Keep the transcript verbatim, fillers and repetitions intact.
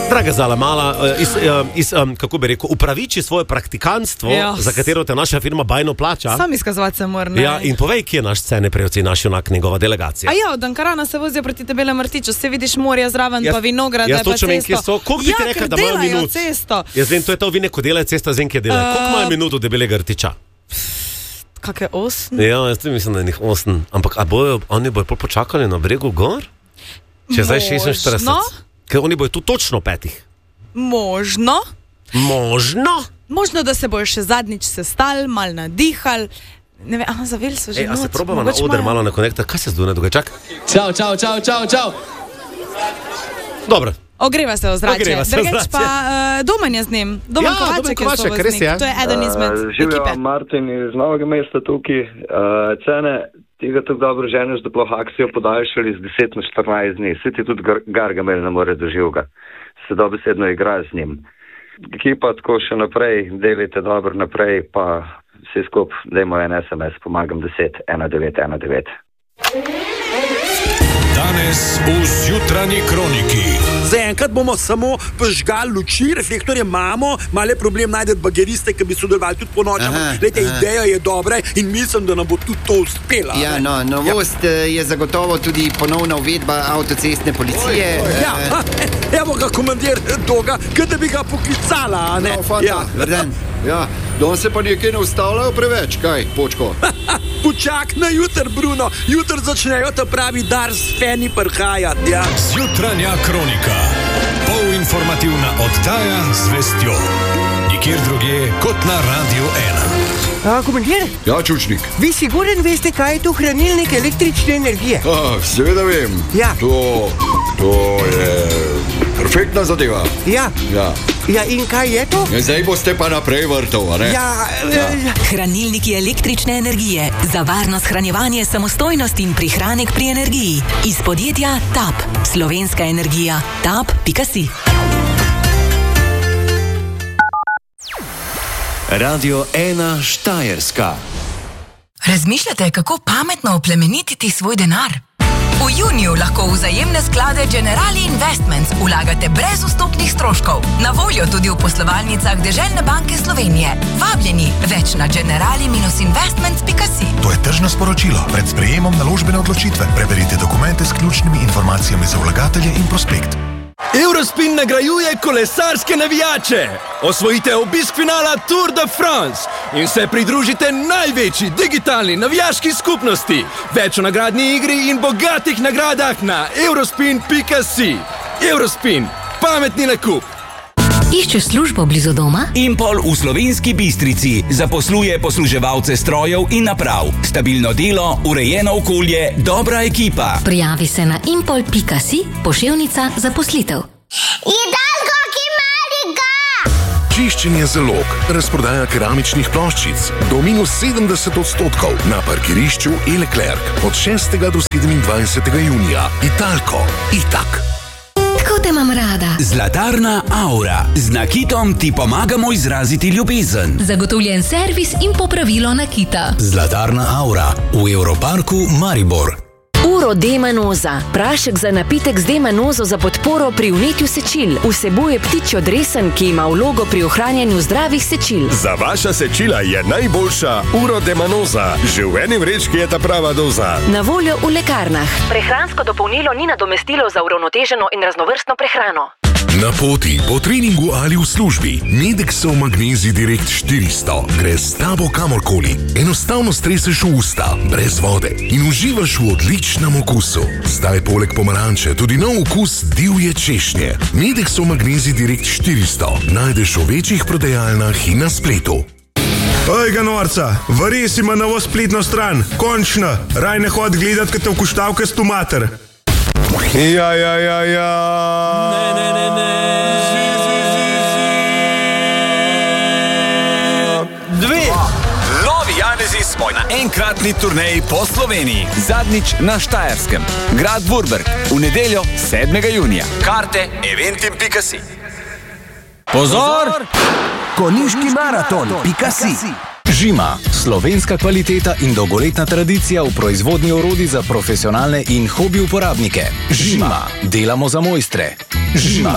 Draga Zala Mala, iz, iz, kako bi rekel, upraviči svoje praktikantstvo, yes. za katero te naša firma bajno plača. Sam izkazovati se mora, ne? Ja, in povej, kje je naš scene prejevci, naš junak, njegova delegacija. A ja, od Ankarana se vozijo proti Debelem Rtiču, se vidiš morja zraven, jaz, pa vinograde, jaz pa cesto. Jaz točno vem, kje so. Koliko bi ja, ti rekel, da imajo minut? Cesto. Jaz vem, to je to, vi neko delajo cesto, jaz vem, kje delajo. Uh, Koliko imajo minut od Debelega Rtiča? Kak je osem? Ja, jaz tudi mislim, da je njih osem. Ampak a bojo, oni bojo počakali na bregu gor? Če zdaj šestinštirideset. Ker oni bojo tu točno petih. Možno. Možno? Možno, da se bojo še zadnjič sestali, mal nadihali. Ne vem, aha, zaveli so že Ej, noč. A se probamo na oder malo na konektor, kaj se zdune dogaja? Čak? Čau, čau, čau, čau, čau. Dobro. Ogreva se ozračje. Ogreva se Drugač ozračje. pa uh, Domen je z njim. Domen Ja, Kovaček Domen je Kovaček, res je. sovoznik. To je eden izmed Uh, ekipe. Živijo Martin iz Novega mesta tukaj. Uh, cene tega tako dobro ženiš, da ploh akcijo podaljšali z deset na štirinajst dni. Vsi ti tudi Gar- Gargamel ne more doživga. Se dobesedno igra z njim. Ekipa tako še naprej, delite dobro naprej, pa vsi skup, dajmo en es em es, pomagam deset ena devet ena devet. Danes v Zjutranji kroniki. Zaenkrat bomo samo požgali luči, reflektorje imamo, malo je problem najti bageriste, ki bi sodelovali tudi po nočem. Glejte, ideja je dobra in mislim, da nam bo tudi to uspela. Ja, no, novost ja. je zagotovo tudi ponovna uvedba avtocestne policije. Oj, oj, ja, ha, evo ga komandir toga, kaj da bi ga poklicala, a ne? No, fanta, ja. Vrden. Ja, danes se pa nekaj ne ustavljajo preveč, kaj, počko? Počak na jutr, Bruno, jutr začnejo ta pravi dar s feni prhajati, ja. Zjutranja kronika. Polinformativna oddaja z vestjo. Nikjer drugje kot na Radio ena. A, komandir? Ja, Čučnik. Vi siguren veste, kaj je to hranilnik električne energije? A, seveda vem. Ja. To, to je perfektna zadeva. Ja. Ja. Ja, in kaj je to? Ja, zdaj boste pa naprej vrtov, a ne? Ja, ja. Hranilniki električne energije. Za varno shranjevanje, samostojnost in prihranek pri energiji. Iz podjetja TAP. Slovenska energija. tap pika si. Radio ena Štajerska. Razmišljate, kako pametno oplemenititi svoj denar? V juniju lahko v vzajemne sklade Generali Investments vlagate brez vstopnih stroškov. Na voljo tudi v poslovalnicah Deželne banke Slovenije. Vabljeni, več na generali investments pika si. To je tržno sporočilo. Pred sprejemom naložbene odločitve preberite dokumente s ključnimi informacijami za vlagatelje in prospekt. Eurospin nagrajuje kolesarske navijače. Osvojite obisk finala Tour de France in se pridružite največji digitalni navijaški skupnosti. Več o nagradni igri in bogatih nagradah na eurospin pika si. Eurospin. Pametni nakup. Iščeš službo blizu doma? Impol v Slovenski Bistrici zaposluje posluževalce strojev in naprav. Stabilno delo, urejeno okolje, dobra ekipa. Prijavi se na impol pika si, poševnica zaposlitev. Jedalko, ki malika! Čiščenje zalog, razprodaja keramičnih ploščic do minus sedemdeset odstotkov na parkirišču E-Leclerc od šestega do sedemindvajsetega junija. Italko, itak. Tako te imam rada. Zlatarna Aura. Z nakitom ti pomagamo izraziti ljubezen. Zagotovljen servis in popravilo nakita. Zlatarna Aura v Europarku Maribor. Uro D-manoza. Prašek za napitek z D-manozo za podporo pri vnetju sečil. Vsebuje ptičjo dresen, ki ima vlogo pri ohranjanju zdravih sečil. Za vaša sečila je najboljša Uro D-manoza. Že v eni vrečki je ta prava doza. Na voljo v lekarnah. Prehransko dopolnilo ni nadomestilo za uravnoteženo in raznovrstno prehrano. Na poti, po treningu ali v službi, Medexov Magnezij Direkt štiristo gre s tabo kamorkoli. Enostavno streseš v usta, brez vode in uživaš v odličnem okusu. Zdaj poleg pomaranče tudi nov okus divje češnje. Medexov Magnezij Direkt štiristo najdeš v večjih prodajalnah in na spletu. Oj, ga norca, varis ima novo spletno stran. Končno, raj ne hod gledat, kad te vkuštavke s tomater. Ja, ja, ja, ja. Ne, ne, ne, ne. Dve. Novi Janezi smo na enkratni turneji po Sloveniji. Zadnjič na Štajerskem. Grad Vurberg. V nedeljo sedmega junija. Karte eventim pika si. Pozor! Konjiški maraton pika si. Žima. Slovenska kvaliteta in dolgoletna tradicija v proizvodnji orodij za profesionalne in hobi uporabnike. Žima. Delamo za mojstre. Žima.